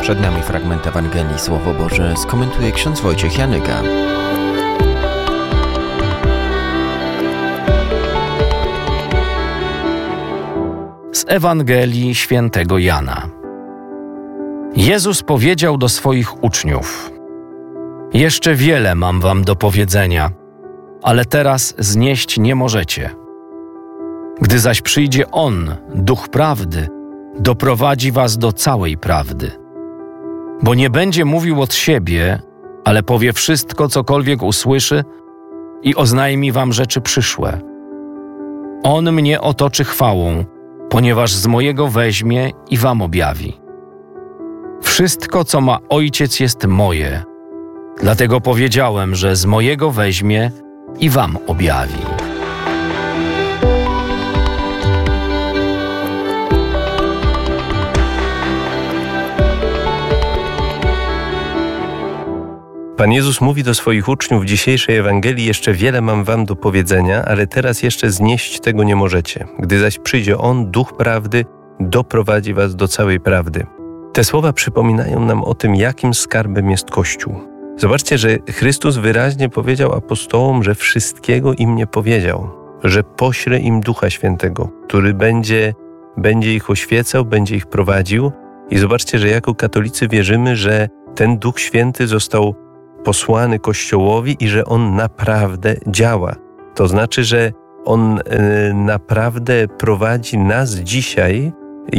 Przed nami fragment Ewangelii. Słowo Boże skomentuje ksiądz Wojciech Janyga. Z Ewangelii świętego Jana. Jezus powiedział do swoich uczniów: Jeszcze wiele mam wam do powiedzenia, ale teraz znieść nie możecie. Gdy zaś przyjdzie On, Duch Prawdy, doprowadzi was do całej prawdy. Bo nie będzie mówił od siebie, ale powie wszystko, cokolwiek usłyszy i oznajmi wam rzeczy przyszłe. On mnie otoczy chwałą, ponieważ z mojego weźmie i wam objawi. Wszystko, co ma Ojciec, jest moje, dlatego powiedziałem, że z mojego weźmie i wam objawi. Pan Jezus mówi do swoich uczniów w dzisiejszej Ewangelii: jeszcze wiele mam wam do powiedzenia, ale teraz jeszcze znieść tego nie możecie. Gdy zaś przyjdzie On, Duch Prawdy, doprowadzi was do całej prawdy. Te słowa przypominają nam o tym, jakim skarbem jest Kościół. Zobaczcie, że Chrystus wyraźnie powiedział apostołom, że wszystkiego im nie powiedział, że pośle im Ducha Świętego, który będzie ich oświecał, będzie ich prowadził. I zobaczcie, że jako katolicy wierzymy, że ten Duch Święty został posłany Kościołowi i że On naprawdę działa. To znaczy, że naprawdę prowadzi nas dzisiaj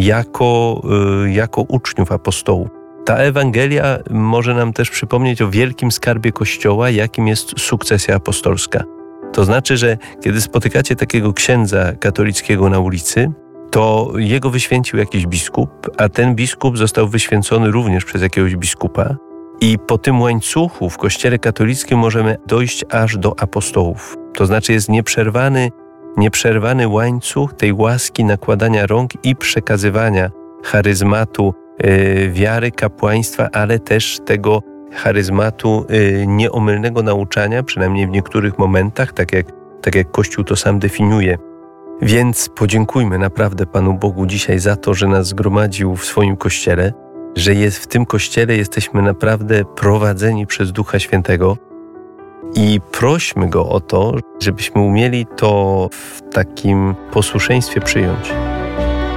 jako uczniów apostołów. Ta Ewangelia może nam też przypomnieć o wielkim skarbie Kościoła, jakim jest sukcesja apostolska. To znaczy, że kiedy spotykacie takiego księdza katolickiego na ulicy, to jego wyświęcił jakiś biskup, a ten biskup został wyświęcony również przez jakiegoś biskupa. I po tym łańcuchu w Kościele katolickim możemy dojść aż do apostołów. To znaczy jest nieprzerwany łańcuch tej łaski nakładania rąk i przekazywania charyzmatu wiary, kapłaństwa, ale też tego charyzmatu nieomylnego nauczania, przynajmniej w niektórych momentach, tak jak Kościół to sam definiuje. Więc podziękujmy naprawdę Panu Bogu dzisiaj za to, że nas zgromadził w swoim Kościele, że w tym Kościele jesteśmy naprawdę prowadzeni przez Ducha Świętego i prośmy Go o to, żebyśmy umieli to w takim posłuszeństwie przyjąć.